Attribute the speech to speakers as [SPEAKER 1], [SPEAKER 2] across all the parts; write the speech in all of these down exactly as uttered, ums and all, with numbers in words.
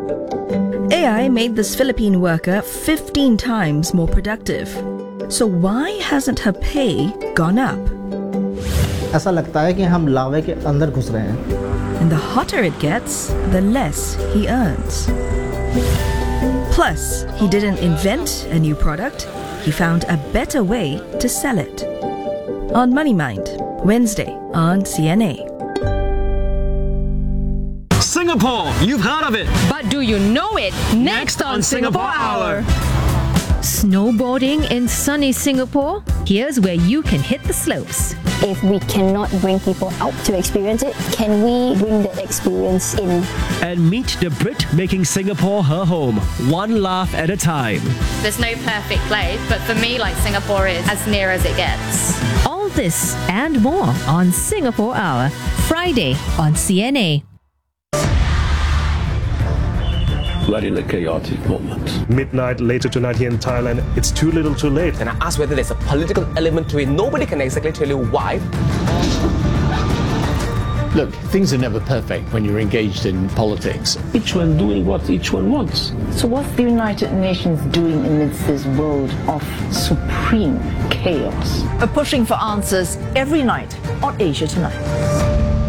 [SPEAKER 1] A I made this Philippine worker fifteen times more productive. So why hasn't her pay gone up?
[SPEAKER 2] ऐसा लगता है कि हम लावे के अंदर घुस रहे हैं.
[SPEAKER 1] And the hotter it gets, the less he earns. Plus, he didn't invent a new product. He found a better way to sell it. On Money Mind, Wednesday on C N A.
[SPEAKER 3] Singapore, you've heard of it.
[SPEAKER 4] But do you know it? Next,
[SPEAKER 3] Next
[SPEAKER 4] on,
[SPEAKER 3] on
[SPEAKER 4] Singapore,
[SPEAKER 3] Singapore
[SPEAKER 4] Hour. Snowboarding in sunny Singapore? Here's where you can hit the slopes.
[SPEAKER 5] If we cannot bring people out to experience it, can we bring the experience in?
[SPEAKER 3] And meet the Brit making Singapore her home, one laugh at a time.
[SPEAKER 6] There's no perfect place, but for me, like, Singapore is as near as it gets.
[SPEAKER 4] All this and more on Singapore Hour, Friday on C N A.
[SPEAKER 7] Very chaotic moment.
[SPEAKER 8] Midnight later tonight here in Thailand, it's too little too late.
[SPEAKER 9] And I asked whether there's a political element to it. Nobody can exactly tell you why.
[SPEAKER 7] Look, things are never perfect when you're engaged in politics. Each one doing what each one wants.
[SPEAKER 10] So what's the United Nations doing amidst this world of supreme chaos?
[SPEAKER 11] We're pushing for answers every night on Asia Tonight.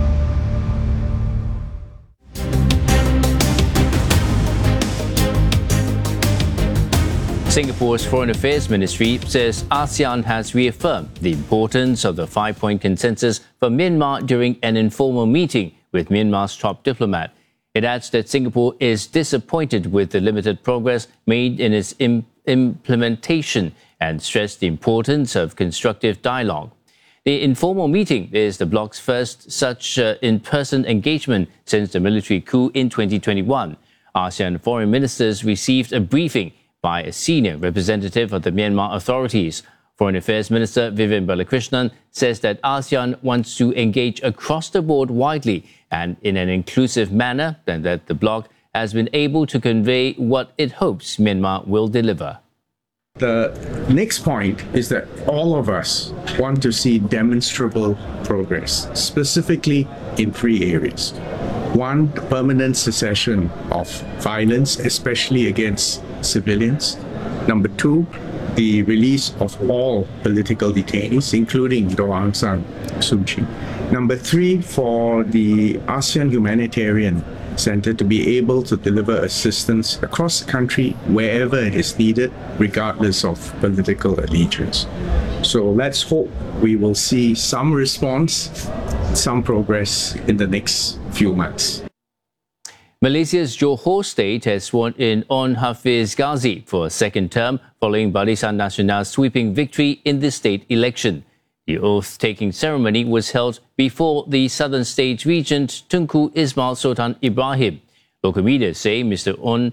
[SPEAKER 12] Singapore's Foreign Affairs Ministry says ASEAN has reaffirmed the importance of the five-point consensus for Myanmar during an informal meeting with Myanmar's top diplomat. It adds that Singapore is disappointed with the limited progress made in its im- implementation and stressed the importance of constructive dialogue. The informal meeting is the bloc's first such uh, in-person engagement since the military coup in twenty twenty-one. ASEAN foreign ministers received a briefing by a senior representative of the Myanmar authorities. Foreign Affairs Minister Vivian Balakrishnan says that ASEAN wants to engage across the board widely and in an inclusive manner, and that the bloc has been able to convey what it hopes Myanmar will deliver.
[SPEAKER 13] The next point is that all of us want to see demonstrable progress, specifically in three areas. One, the permanent cessation of violence, especially against civilians. Number two, the release of all political detainees, including Daw Aung San Suu Kyi. Number three, for the ASEAN Humanitarian Center to be able to deliver assistance across the country wherever it is needed, regardless of political allegiance. So let's hope we will see some response, some progress in the next few months.
[SPEAKER 12] Malaysia's Johor state has sworn in Onn Hafiz Ghazi for a second term following Barisan Nasional's sweeping victory in the state election. The oath-taking ceremony was held before the Southern States Regent Tunku Ismail Sultan Ibrahim. Local media say Mister Onn